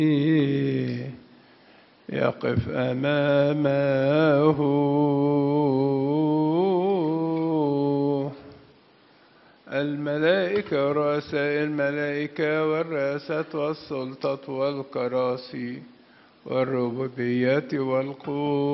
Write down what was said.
يقف أمامه الملائكة ورؤساء الملائكة والرئاسات والسلطات والكراسي والربوبيات والقوة